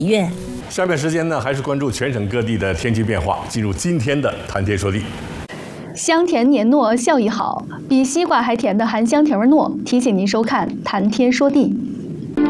月。 下面时间呢，还是关注全省各地的天气变化，进入今天的谈天说地。 香甜黏糯，效益好，比西瓜还甜的含香甜味糯，提醒您收看谈天说地。